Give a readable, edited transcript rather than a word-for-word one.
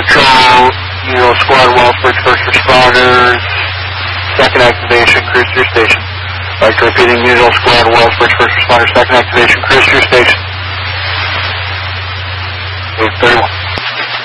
Patrol, Usual Squad, Wellsbridge First Responders, second activation, cruise to your station. Like repeating, Usual Squad, Wellsbridge First Responders, second activation, cruise to your station.